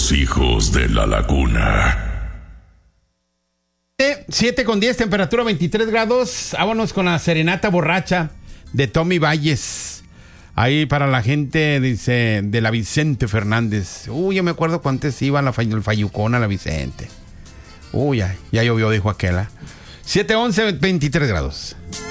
Los hijos de la laguna. 7:10, temperatura 23 grados. Vámonos con la serenata borracha de Tommy Valles. Ahí para la gente, dice, de la Vicente Fernández. Yo me acuerdo cuando antes iba el Fayucón a la Vicente. Ya llovió, dijo aquella. 7:11, 23 grados.